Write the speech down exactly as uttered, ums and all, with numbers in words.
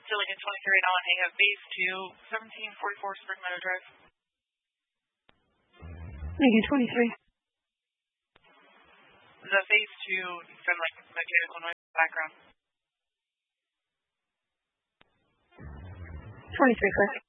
Lincoln twenty-three on A F base to seventeen forty-four Spring Meadow Drive. Lincoln twenty-three. The phase two from like mechanical noise background. twenty-three, correct.